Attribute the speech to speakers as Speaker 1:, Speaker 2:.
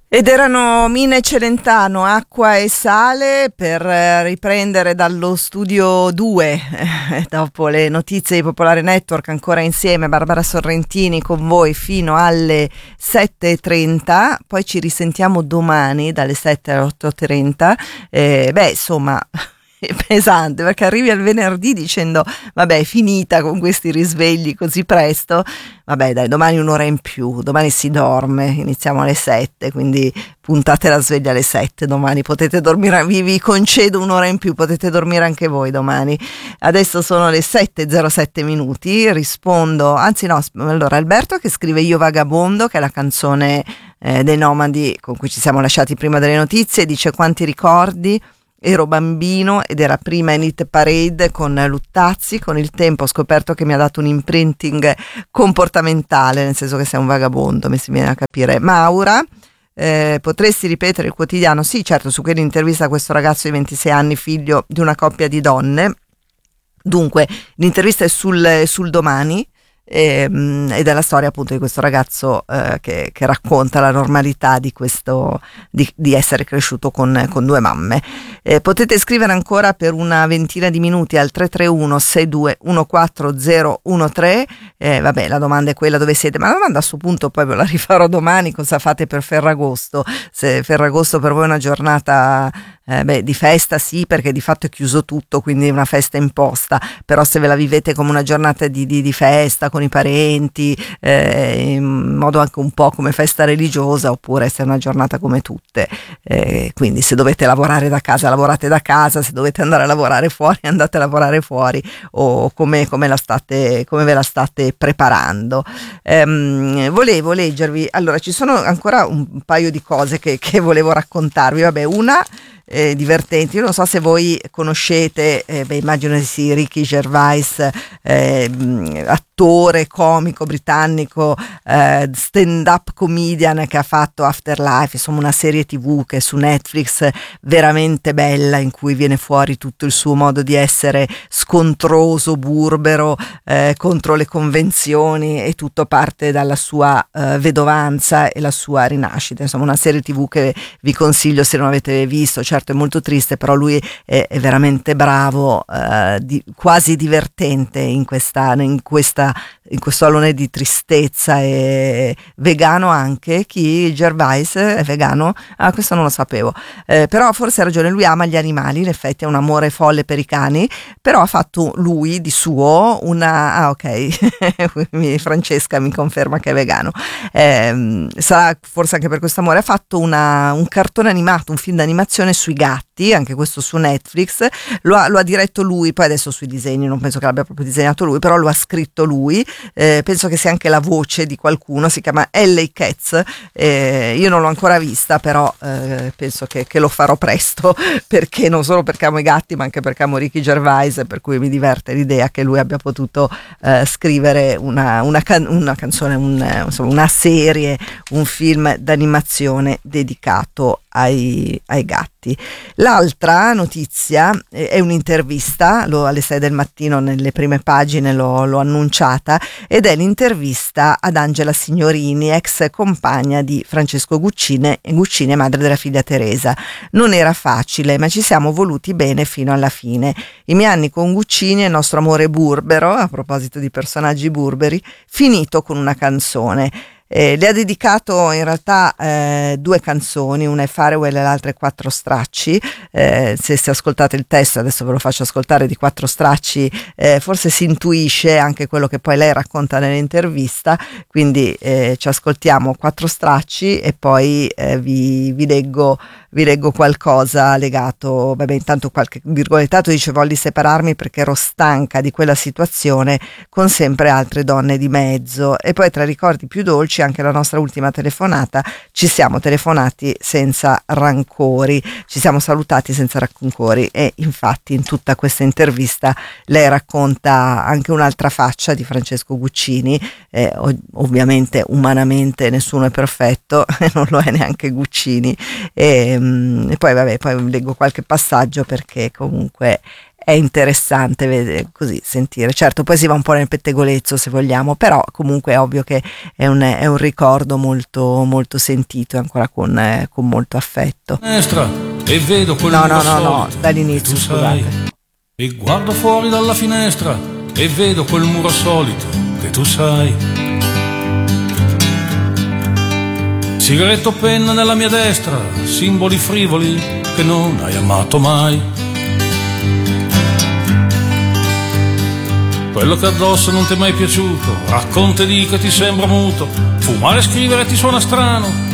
Speaker 1: Ed erano Mina e Celentano, Acqua e Sale, per riprendere dallo studio 2, dopo le notizie di Popolare Network, ancora insieme Barbara Sorrentini con voi fino alle 7:30, poi ci risentiamo domani dalle 7 alle 8:30, insomma... è pesante, perché arrivi al venerdì dicendo vabbè, è finita con questi risvegli così presto, vabbè dai, domani un'ora in più, domani si dorme, iniziamo alle 7, quindi puntate la sveglia alle 7 domani, potete dormire, vi concedo un'ora in più, potete dormire anche voi domani. Adesso sono le 7:07 minuti, rispondo, anzi no, allora Alberto che scrive Io Vagabondo, che è la canzone dei Nomadi con cui ci siamo lasciati prima delle notizie, dice: quanti ricordi, ero bambino ed era prima in Hit Parade con Luttazzi, con il tempo ho scoperto che mi ha dato un imprinting comportamentale, nel senso che sei un vagabondo, mi si viene a capire. Maura, potresti ripetere il quotidiano? Sì, certo, su quell'intervista a questo ragazzo di 26 anni, figlio di una coppia di donne. Dunque, l'intervista è sul Domani, ed è la storia appunto di questo ragazzo che racconta la normalità di questo di essere cresciuto con due mamme. Potete scrivere ancora per una ventina di minuti al 331 6214013. Vabbè, la domanda è quella: dove siete? Ma la domanda a suo punto poi ve la rifarò domani: cosa fate per Ferragosto? Se Ferragosto per voi è una giornata di festa, sì, perché di fatto è chiuso tutto, quindi è una festa imposta, però se ve la vivete come una giornata di festa con i parenti, in modo anche un po' come festa religiosa, oppure se è una giornata come tutte, quindi se dovete lavorare da casa lavorate da casa, se dovete andare a lavorare fuori andate a lavorare fuori, o come ve la state preparando. Volevo leggervi, allora ci sono ancora un paio di cose che volevo raccontarvi. Vabbè, una divertenti, io non so se voi conoscete, immagino di sì, Ricky Gervais, attore comico britannico, stand-up comedian, che ha fatto Afterlife, insomma una serie TV che è su Netflix veramente bella, in cui viene fuori tutto il suo modo di essere scontroso, burbero, contro le convenzioni, e tutto parte dalla sua vedovanza e la sua rinascita. Insomma una serie TV che vi consiglio se non avete visto. Certo è molto triste, però lui è veramente bravo, quasi divertente in questo alone di tristezza. E vegano anche, Gervais è vegano? Ah, questo non lo sapevo, però forse ha ragione, lui ama gli animali, in effetti ha un amore folle per i cani, però ha fatto lui di suo Francesca mi conferma che è vegano, sarà forse anche per questo amore, ha fatto un cartone animato, un film d'animazione sui gatti, anche questo su Netflix, lo ha diretto lui, poi adesso sui disegni non penso che l'abbia proprio disegnato lui, però lo ha scritto lui, penso che sia anche la voce di qualcuno, si chiama LA Cats, io non l'ho ancora vista, però penso che lo farò presto, perché non solo perché amo i gatti ma anche perché amo Ricky Gervais, per cui mi diverte l'idea che lui abbia potuto scrivere una canzone, una serie, un film d'animazione dedicato ai gatti. L'altra notizia è un'intervista, alle 6 del mattino nelle prime pagine l'ho annunciata, ed è l'intervista ad Angela Signorini, ex compagna di Francesco Guccini e madre della figlia Teresa. Non era facile, ma ci siamo voluti bene fino alla fine. I miei anni con Guccini e il nostro amore burbero, a proposito di personaggi burberi, finito con una canzone. Le ha dedicato in realtà due canzoni, una è Farewell e l'altra è Quattro stracci. Se ascoltate il testo, adesso ve lo faccio ascoltare, di Quattro stracci, forse si intuisce anche quello che poi lei racconta nell'intervista, quindi ci ascoltiamo Quattro stracci e poi vi leggo qualcosa legato, intanto qualche virgolettato, dice: volli separarmi perché ero stanca di quella situazione con sempre altre donne di mezzo. E poi tra i ricordi più dolci anche la nostra ultima telefonata, ci siamo telefonati senza rancori, ci siamo salutati senza rancori. E infatti in tutta questa intervista lei racconta anche un'altra faccia di Francesco Guccini, ovviamente umanamente nessuno è perfetto e non lo è neanche Guccini, e poi poi leggo qualche passaggio perché comunque è interessante così sentire. Certo, poi si va un po' nel pettegolezzo se vogliamo, però comunque è ovvio che è un ricordo molto, molto sentito, ancora con molto affetto.
Speaker 2: E vedo quel
Speaker 1: no, dall'inizio, scusate.
Speaker 2: E guardo fuori dalla finestra e vedo quel muro solito che tu sai. Sigaretto penna nella mia destra, simboli frivoli che non hai amato mai. Quello che addosso non ti è mai piaciuto, racconta di che ti sembra muto, fumare e scrivere ti suona strano.